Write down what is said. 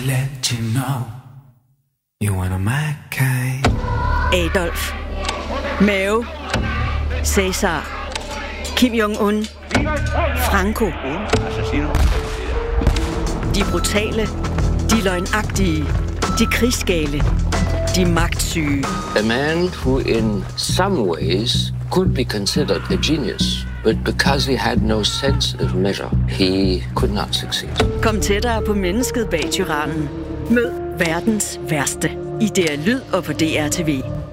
let you know you one of my kind. Adolf, Mao, Cæsar, Kim Jong-un, Franco. De brutale, de løgnagtige, de krigsgale, de magtsyge. A man who in some ways could be considered a genius, but because he had no sense of measure, he could not succeed. Kom tættere på mennesket bag tyrannen. Mød verdens værste i DR Lyd og på DR TV.